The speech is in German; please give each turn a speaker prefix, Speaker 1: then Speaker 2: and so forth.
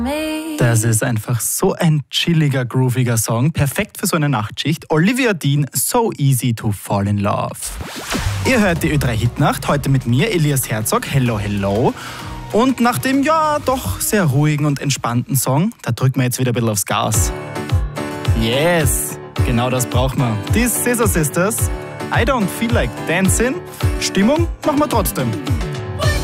Speaker 1: Das ist einfach so ein chilliger, grooviger Song. Perfekt für so eine Nachtschicht. Olivia Dean, So Easy to Fall in Love. Ihr hört die Ö3 Hitnacht, heute mit mir, Elias Herzog. Hello, hello. Und nach dem, ja, doch sehr ruhigen und entspannten Song, da drücken wir jetzt wieder ein bisschen aufs Gas. Yes, genau das braucht man. Die Scissor Sisters, I Don't Feel Like Dancing. Stimmung machen wir trotzdem.